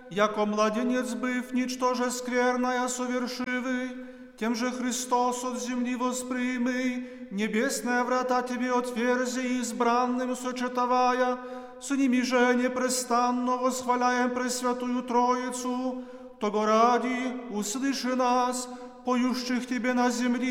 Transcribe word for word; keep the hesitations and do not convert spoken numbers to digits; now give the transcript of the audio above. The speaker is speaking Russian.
яко младенец быв, ничтоже скверная совершивый, тем же Христос от земли воспримый, небесные врата тебе отверзи, избранным сочетовая, с ними же непрестанно восхваляем Пресвятую Троицу, того ради услыши нас, поющих тебе на земле,